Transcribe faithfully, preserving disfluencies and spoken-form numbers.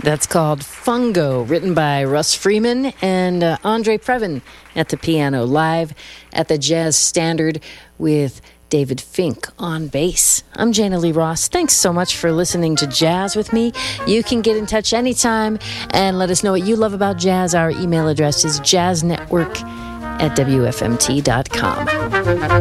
That's called Fungo, written by Russ Freeman and uh, Andre Previn at the piano, live at the Jazz Standard with David Fink on bass. I'm Jana Lee Ross. Thanks so much for listening to Jazz with me. You can get in touch anytime and let us know what you love about jazz. Our email address is jazznetwork at w f m t dot com.